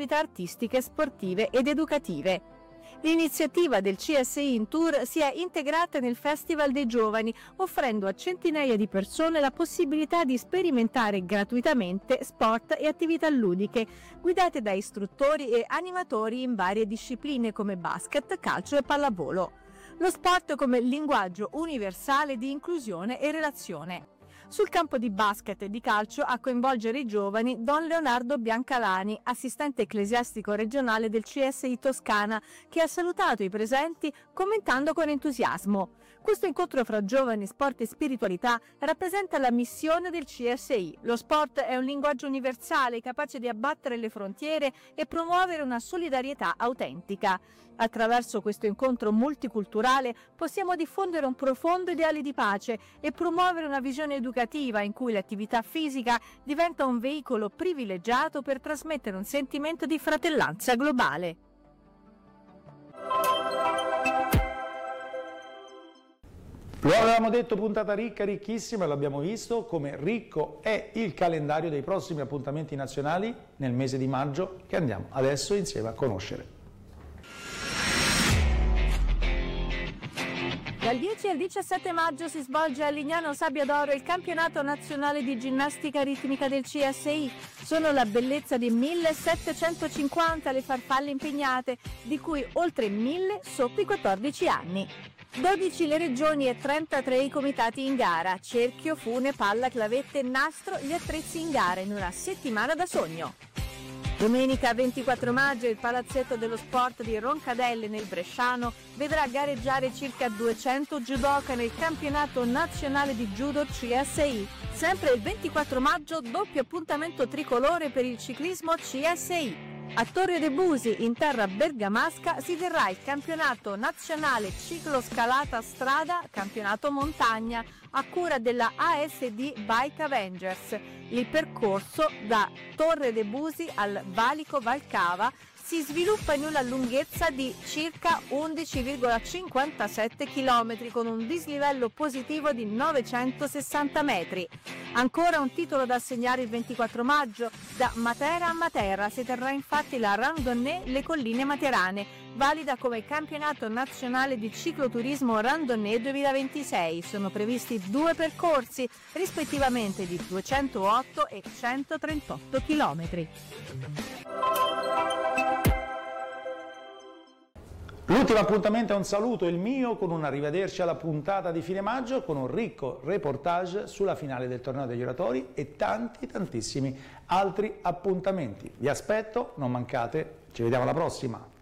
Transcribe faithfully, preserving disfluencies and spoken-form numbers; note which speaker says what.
Speaker 1: attività artistiche, sportive ed educative. L'iniziativa del C S I in Tour si è integrata nel Festival dei Giovani, offrendo a centinaia di persone la possibilità di sperimentare gratuitamente sport e attività ludiche, guidate da istruttori e animatori in varie discipline come basket, calcio e pallavolo. Lo sport come linguaggio universale di inclusione e relazione. Sul campo di basket e di calcio a coinvolgere i giovani Don Leonardo Biancalani, assistente ecclesiastico regionale del C S I Toscana, che ha salutato i presenti commentando con entusiasmo. Questo incontro fra giovani, sport e spiritualità rappresenta la missione del C S I. Lo sport è un linguaggio universale capace di abbattere le frontiere e promuovere una solidarietà autentica. Attraverso questo incontro multiculturale possiamo diffondere un profondo ideale di pace e promuovere una visione educativa in cui l'attività fisica diventa un veicolo privilegiato per trasmettere un sentimento di fratellanza globale.
Speaker 2: Lo avevamo detto, puntata ricca, ricchissima, e l'abbiamo visto come ricco è il calendario dei prossimi appuntamenti nazionali nel mese di maggio, che andiamo adesso insieme a conoscere.
Speaker 1: Dal dieci al diciassette maggio si svolge a Lignano Sabbia d'Oro il campionato nazionale di ginnastica ritmica del C S I. Sono la bellezza di millesettecentocinquanta le farfalle impegnate, di cui oltre mille sotto i quattordici anni. dodici le regioni e trentatré i comitati in gara. Cerchio, fune, palla, clavette, nastro, gli attrezzi in gara in una settimana da sogno. Domenica ventiquattro maggio il Palazzetto dello Sport di Roncadelle nel Bresciano vedrà gareggiare circa duecento judoka nel campionato nazionale di judo C S I. Sempre il ventiquattro maggio doppio appuntamento tricolore per il ciclismo C S I. A Torre de' Busi, in terra bergamasca, si terrà il campionato nazionale cicloscalata strada, campionato montagna, a cura della A S D Bike Avengers. Il percorso da Torre de' Busi al Valico Valcava si sviluppa in una lunghezza di circa undici virgola cinquantasette chilometri con un dislivello positivo di novecentosessanta metri. Ancora un titolo da assegnare il ventiquattro maggio. Da Matera a Matera si terrà infatti la Randonnée Le Colline Materane, valida come campionato nazionale di cicloturismo Randonnée duemilaventisei. Sono previsti due percorsi, rispettivamente di duecentootto e centotrentotto chilometri.
Speaker 2: L'ultimo appuntamento è un saluto, il mio, con un arrivederci alla puntata di fine maggio, con un ricco reportage sulla finale del torneo degli oratori e tanti tantissimi altri appuntamenti. Vi aspetto, non mancate, ci vediamo alla prossima!